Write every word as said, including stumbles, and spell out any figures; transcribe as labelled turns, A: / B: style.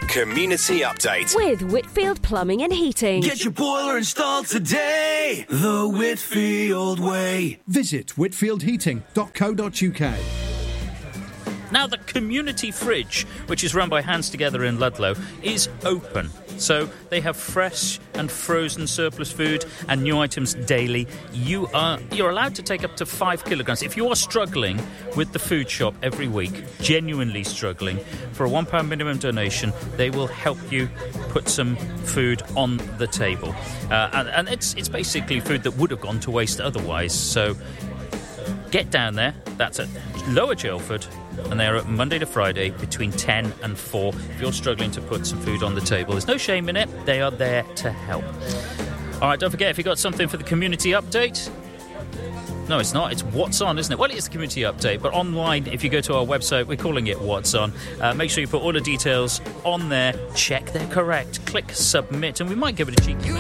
A: Community Update
B: with Whitfield Plumbing and Heating.
C: Get your boiler installed today, the Whitfield way.
D: Visit whitfield heating dot co dot uk.
E: Now, the community fridge, which is run by Hands Together in Ludlow, is open. So they have fresh and frozen surplus food and new items daily. You are you're allowed to take up to five kilograms. If you are struggling with the food shop every week, genuinely struggling, for a one pound minimum donation, they will help you put some food on the table. Uh, and, and it's it's basically food that would have gone to waste otherwise. So get down there. That's at Lower Gelford. And they're at Monday to Friday between ten and four. If you're struggling to put some food on the table, there's no shame in it. They are there to help. All right, don't forget, if you've got something for the community update... No, it's not. It's What's On, isn't it? Well, it is the community update, but online, if you go to our website, we're calling it What's On. Uh, make sure you put all the details on there. Check they're correct. Click Submit, and we might give it a cheeky...